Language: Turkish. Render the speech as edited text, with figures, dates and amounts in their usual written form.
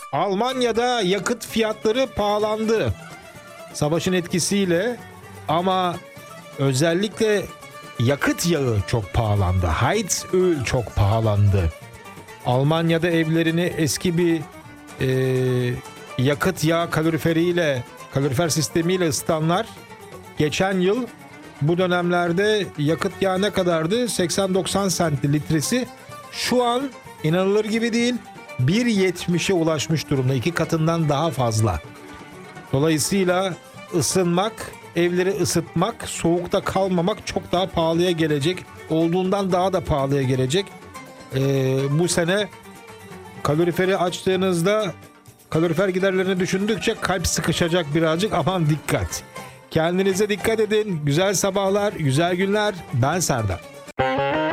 Almanya'da yakıt fiyatları pahalandı. Savaşın etkisiyle, ama özellikle yakıt yağı çok pahalandı. Heizöl çok pahalandı. Almanya'da evlerini eski bir yakıt yağı kalorifer sistemiyle ısıtanlar geçen yıl bu dönemlerde yakıt yağı ne kadardı? 80-90 sent litresi. Şu an inanılır gibi değil, 1.70'e ulaşmış durumda. 2 katından daha fazla. Dolayısıyla ısınmak, evleri ısıtmak, soğukta kalmamak çok daha pahalıya gelecek. Olduğundan daha da pahalıya gelecek. Bu sene kaloriferi açtığınızda kalorifer giderlerini düşündükçe kalp sıkışacak birazcık. Aman dikkat. Kendinize dikkat edin. Güzel sabahlar, güzel günler. Ben Serdar.